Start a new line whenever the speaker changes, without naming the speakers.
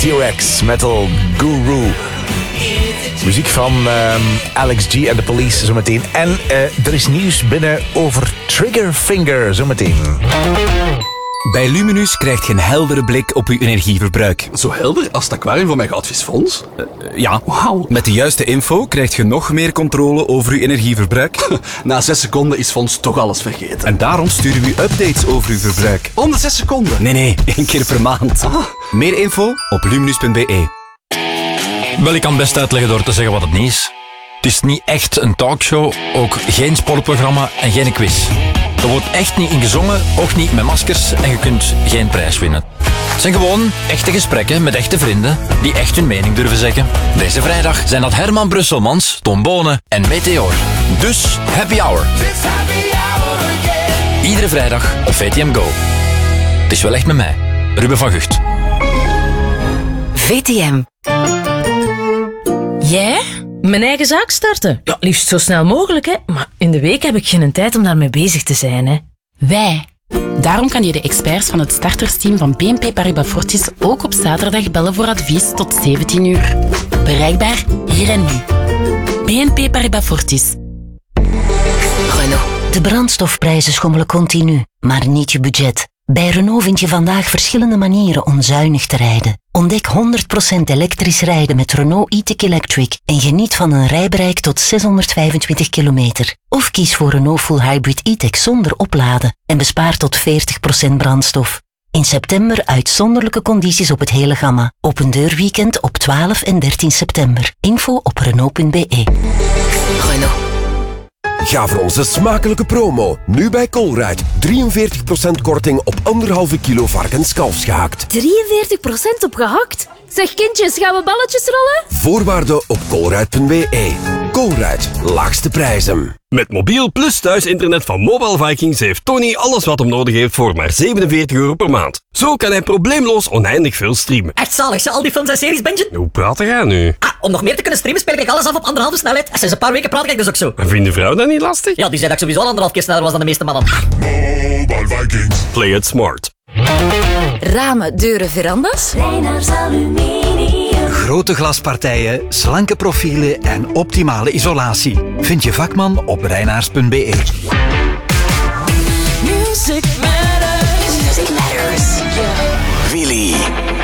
T-Rex, Metal Guru. Muziek van Alex G en The Police zometeen. En er is nieuws binnen over Triggerfinger zometeen.
Bij Luminus krijg je een heldere blik op je energieverbruik.
Zo helder als het aquarium van mijn goudvisfonds?
Ja.
Wauw.
Met de juiste info krijg je nog meer controle over je energieverbruik.
Na 6 seconden is Fons toch alles vergeten.
En daarom sturen we u updates over uw verbruik.
Om de 6 seconden?
Nee, 1 keer per maand. Meer info op luminus.be.
Wel, ik kan best uitleggen door te zeggen wat het niet is. Het is niet echt een talkshow, ook geen sportprogramma en geen quiz. Er wordt echt niet in gezongen, ook niet met maskers en je kunt geen prijs winnen. Het zijn gewoon echte gesprekken met echte vrienden die echt hun mening durven zeggen. Deze vrijdag zijn dat Herman Brusselmans, Tom Bonen en Meteor. Dus happy hour. Iedere vrijdag op VTM Go. Het is wel echt met mij, Ruben van Gucht.
VTM.
Jij? Mijn eigen zaak starten? Ja, liefst zo snel mogelijk, hè. Maar in de week heb ik geen tijd om daarmee bezig te zijn, hè.
Wij. Daarom kan je de experts van het startersteam van BNP Paribas Fortis ook op zaterdag bellen voor advies tot 17 uur. Bereikbaar hier en nu. BNP Paribas Fortis.
Renault. De brandstofprijzen schommelen continu, maar niet je budget. Bij Renault vind je vandaag verschillende manieren om zuinig te rijden. Ontdek 100% elektrisch rijden met Renault e-tech Electric en geniet van een rijbereik tot 625 kilometer. Of kies voor Renault Full Hybrid e-tech zonder opladen en bespaar tot 40% brandstof. In september uitzonderlijke condities op het hele gamma. Open deurweekend op 12 en 13 september. Info op Renault.be. Renault.
Ga voor onze smakelijke promo. Nu bij Colruyt. 43% korting op 1,5 kilo varkenskalfsgehakt.
43% op gehakt? Zeg kindjes, gaan we balletjes rollen?
Voorwaarden op colruyt.be. Colruyt. Laagste prijzen.
Met mobiel plus thuisinternet van Mobile Vikings heeft Tony alles wat hem nodig heeft voor maar €47 per maand. Zo kan hij probleemloos oneindig veel streamen.
Echt zalig, al die films en series, Benjen?
Hoe praat jij nu?
Om nog meer te kunnen streamen speel ik alles af op 1,5 snelheid. En sinds een paar weken praat ik dus ook zo.
En vindt de vrouw dat niet lastig?
Ja, die zei dat ik sowieso al 1,5 keer sneller was dan de meeste mannen.
Mobile Vikings. Play it smart.
Ramen, deuren, verandas?
Reinaars Aluminium.
Grote glaspartijen, slanke profielen en optimale isolatie. Vind je vakman op reinaars.be.
Music